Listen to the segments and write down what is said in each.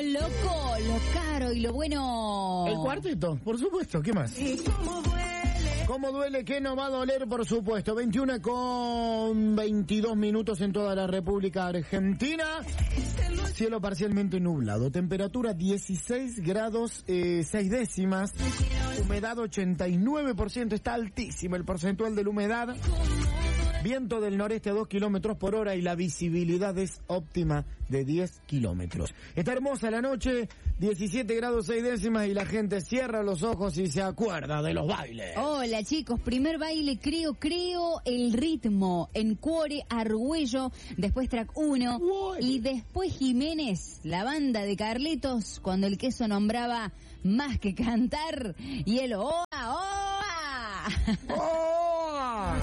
loco, lo caro y lo bueno. El cuarteto, por supuesto, ¿qué más? ¿Cómo duele? ¿Qué no va a doler? Por supuesto. 21:22 en toda la República Argentina. Cielo parcialmente nublado. Temperatura 16 grados 6 décimas. Humedad 89%. Está altísimo el porcentual de la humedad. Viento del noreste a 2 kilómetros por hora y la visibilidad es óptima de 10 kilómetros. Está hermosa la noche, 17 grados 6 décimas y la gente cierra los ojos y se acuerda de los bailes. Hola chicos, primer baile creo el ritmo en Cuore Argüello, después track 1 y después Jiménez, la banda de Carlitos, cuando el queso nombraba más que cantar y el ¡oa, oa! ¡Oh!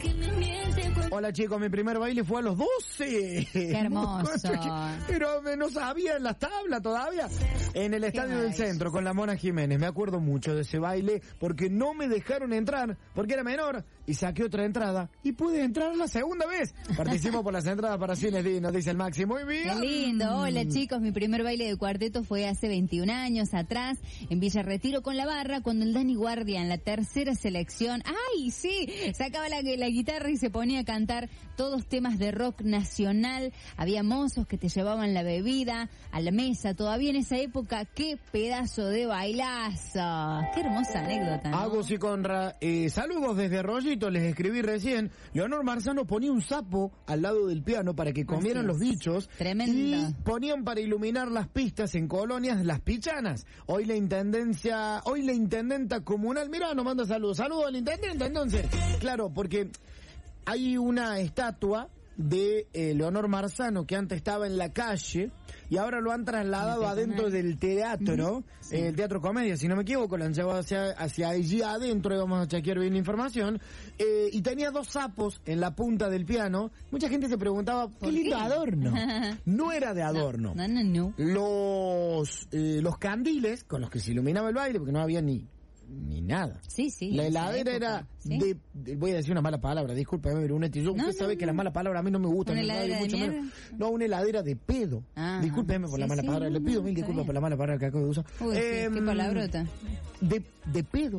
Hola chicos, mi primer baile fue a los 12. ¡Qué hermoso! Pero no sabía en las tablas todavía. En el Estadio del Centro con la Mona Jiménez. Me acuerdo mucho de ese baile porque no me dejaron entrar porque era menor y saqué otra entrada y pude entrar la segunda vez. Participo por las entradas para Cines D, nos dice el Maxi. Muy bien. ¡Qué lindo! Hola chicos, mi primer baile de cuarteto fue hace 21 años atrás en Villa Retiro con la barra cuando el Dani Guardia en la tercera selección, ¡ay sí! Sacaba la guitarra y se ponía a cantar todos temas de rock nacional. Había mozos que te llevaban la bebida a la mesa. Todavía en esa época, qué pedazo de bailazo. Qué hermosa anécdota, ¿no? Agus y Conra, saludos desde Rollito, les escribí recién. Leonor Marzano ponía un sapo al lado del piano para que comieran los bichos. Tremendo. Y ponían para iluminar las pistas en colonias las pichanas. Hoy la intendenta comunal, mirá, nos manda saludos. Saludos al intendente, entonces. Claro, porque hay una estatua de Leonor Marzano que antes estaba en la calle y ahora lo han trasladado adentro del teatro, el Teatro Comedia, si no me equivoco, lo han llevado hacia allí adentro y vamos a chequear bien la información, y tenía 2 sapos en la punta del piano. Mucha gente se preguntaba, qué lindo adorno. No era de adorno. No. Los candiles con los que se iluminaba el baile, porque no había ni nada. Sí. La heladera era de voy a decir una mala palabra, discúlpame, pero usted sabe que la mala palabra a mí no me gusta. ¿Una heladera mucho de menos. No, una heladera de pedo. Discúlpeme por la mala palabra, le pido mil disculpas por la mala palabra que acabo de usar. Uy, qué palabrota. De pedo.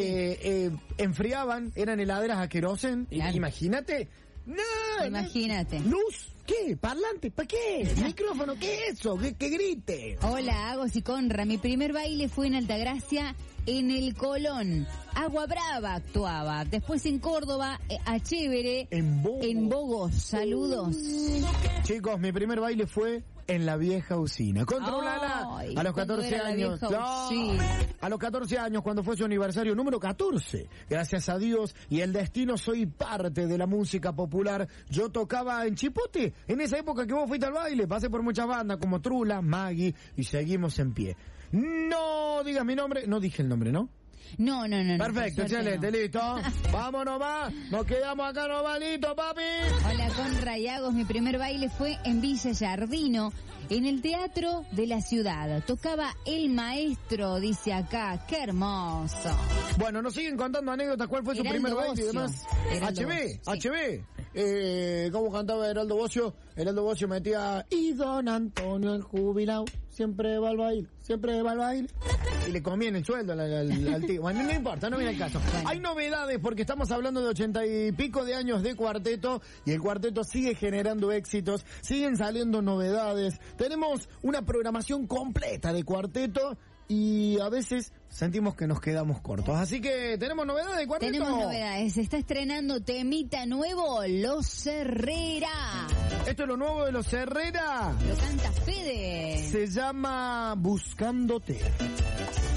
Enfriaban, eran heladeras a querosén. Claro. Imagínate. No, imagínate. Luz, ¿qué? ¿Parlante? ¿Para qué? ¿Micrófono? ¿Qué es eso? Que grite. Hola, Agos y Conra. Mi primer baile fue en Altagracia, en el Colón. Agua Brava actuaba. Después en Córdoba, a Chévere. En Bogos. Saludos. Chicos, mi primer baile fue en la vieja usina. Controlala. A los 14 años. A los 14 años, cuando fue su aniversario número 14. Gracias a Dios y el destino, soy parte de la música popular. Yo tocaba en Chipote. En esa época que vos fuiste al baile, pasé por muchas bandas como Trula, Maggie y seguimos en pie. No digas mi nombre. No dije el nombre, ¿no? No. Perfecto, excelente, listo. Vámonos más. Nos quedamos acá nomás, listo, papi. Hola, Conra y Agos. Mi primer baile fue en Villa Yardino, en el Teatro de la Ciudad. Tocaba El Maestro, dice acá. ¡Qué hermoso! Bueno, nos siguen contando anécdotas. ¿Cuál fue su primer baile y demás? HB. ¿Cómo cantaba Heraldo Bocio? Heraldo Bocio metía, y don Antonio el jubilado siempre va al baile. Y le comían el sueldo al tío. Bueno, no importa, no viene el caso. Bueno. Hay novedades porque estamos hablando de 80 y pico de años de cuarteto y el cuarteto sigue generando éxitos, siguen saliendo novedades. Tenemos una programación completa de cuarteto y a veces sentimos que nos quedamos cortos. Así que, ¿tenemos novedades de cuarteto? Tenemos novedades. Se está estrenando temita nuevo, Los Herrera. Esto es lo nuevo de Los Herrera. Lo canta Fede. Se llama Buscándote.